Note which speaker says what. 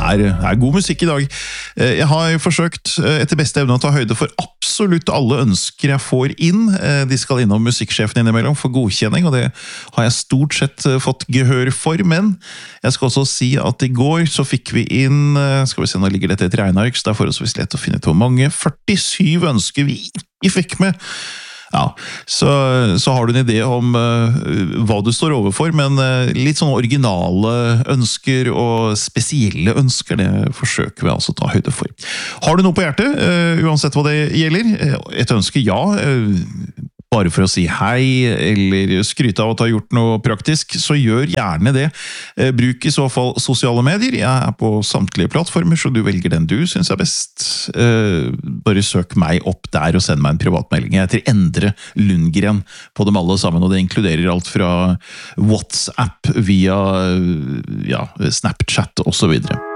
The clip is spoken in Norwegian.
Speaker 1: er god musikk i dag. Jeg har forsøkt etter beste evne å ta høyde for absolutt alle ønsker jeg får inn. De skal innom musikksjefen innimellom for godkjenning, og det har jeg stort sett fått gehør for, men jeg skal også si at i går så fikk vi inn, skal vi se, nå ligger dette i et regneark, så det er forholdsvis lett å finne ut hvor mange, 47 ønsker vi ikke fikk med. Ja, så har du en idé om hva du står overfor, men litt sånn originale ønsker og spesielle ønsker, det forsøker vi altså å ta høyde for. Har du noe på hjertet, uansett hva det gjelder? Et ønske, ja. Bare for å si hei, eller skryte av at du har gjort noe praktisk, så gjør gjerne det. Bruk i så fall sosiale medier. Jeg er på samtlige plattformer, så du velger den du synes er best. Bare søk meg opp der og send meg en privatmelding. Jeg heter Endre Lundgren på dem alle sammen, og det inkluderer alt fra WhatsApp via Snapchat og så videre.